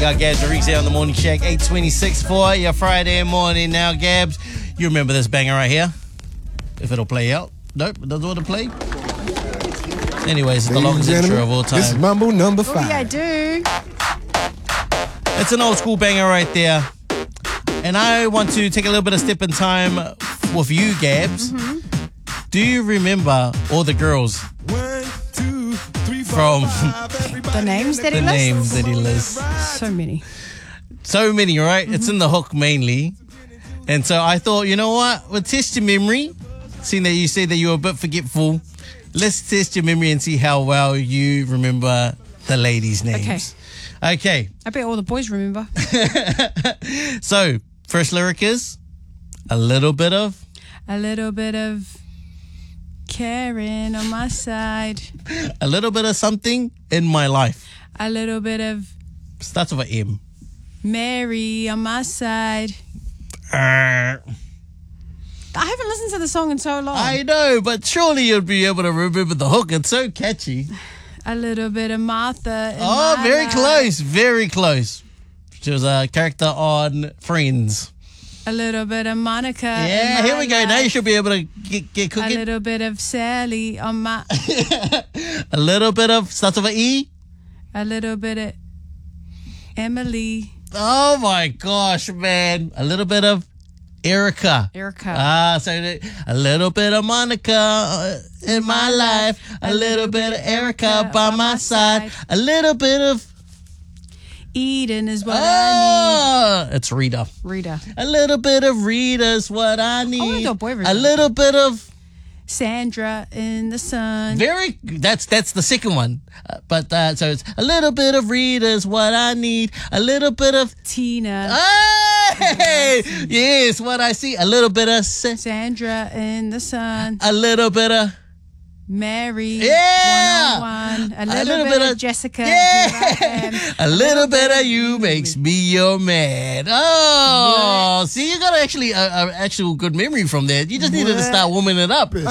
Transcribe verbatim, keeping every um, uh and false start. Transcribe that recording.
got Gabs and Reese here on the Morning Shack, eight twenty-six for your Friday morning. Now, Gabs, you remember this banger right here? If it'll play out. Nope, it doesn't want to play. Anyways, it's the longest intro of all time. This is Mambo number five. Oh, yeah, I do. It's an old school banger right there. And I want to take a little bit of step in time with you, Gabs. Mm-hmm. Do you remember all the girls One, two, three, four, from five, The names that he the lists? names that he lists? So many. So many, right? It's in the hook mainly. And so I thought, you know what? We'll test your memory. Seeing that you say that you were a bit forgetful, let's test your memory and see how well you remember the ladies' names. Okay. Okay. I bet all the boys remember. So, first lyric is a little bit of. A little bit of Karen on my side. A little bit of something in my life. A little bit of Starts with an M. Mary on my side. Uh, I haven't listened to the song in so long. I know, but surely you'd be able to remember the hook. It's so catchy. A little bit of Martha. In Oh, my very life. close. Very close. She was a character on Friends. A little bit of Monica. Yeah, in here my we go. life. Now you should be able to get, get A cooking. little bit of Sally on my. A little bit of, starts with an E. A little bit of Emily. Oh my gosh, man. A little bit of Erica. Erica. Ah, so the- a little bit of Monica uh, in my life. A little bit of Erica by my side. A little bit of. Eden is what I Oh, it's Rita. need. Rita. A little bit of Rita's what I wanna need. do a boy A version. little bit of. Sandra in the sun. Very. That's that's the second one. Uh, but uh, so it's a little bit of Rita's what I need. A little bit of. Tina. Hey, yes, what I see. A little bit of. Sa- Sandra in the sun. A little bit of. Mary. Yeah. one oh one. A little, bit, of Jessica. Here I Yeah. am. A little bit of you makes me your man. Oh, see, you got actually a, a actual good memory from that. You just needed to What? start warming it up. I